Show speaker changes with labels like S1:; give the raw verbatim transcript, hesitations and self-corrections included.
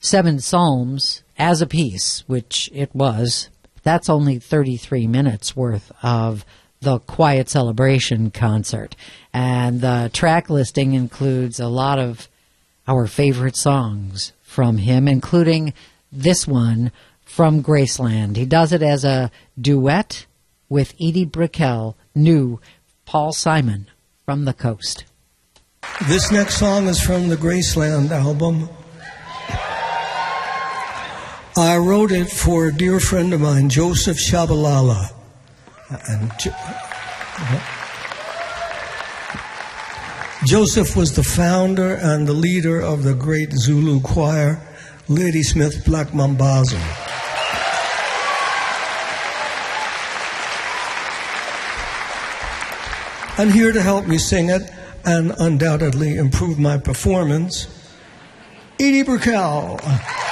S1: seven psalms as a piece, which it was. That's only thirty-three minutes worth of the Quiet Celebration concert. And the track listing includes a lot of our favorite songs from him, including this one from Graceland. He does it as a duet with Edie Brickell, new Paul Simon from the Coast.
S2: This next song is from the Graceland album. I wrote it for a dear friend of mine, Joseph Shabalala. And jo- Joseph was the founder and the leader of the great Zulu choir, Ladysmith Black Mambazo. And here to help me sing it and undoubtedly improve my performance, Edie Brickell.